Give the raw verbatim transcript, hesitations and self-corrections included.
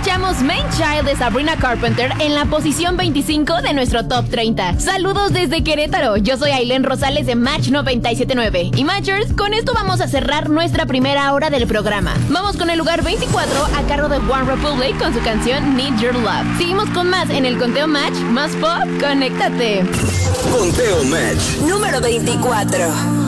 escuchamos Main Child de Sabrina Carpenter en la posición veinticinco de nuestro Top treinta. Saludos desde Querétaro, yo soy Ailén Rosales de Match noventa y siete punto nueve. Y Matchers, con esto vamos a cerrar nuestra primera hora del programa. Vamos con el lugar veinticuatro a cargo de One Republic con su canción Need Your Love. Seguimos con más en el conteo Match, más pop, conéctate. Conteo Match número veinticuatro.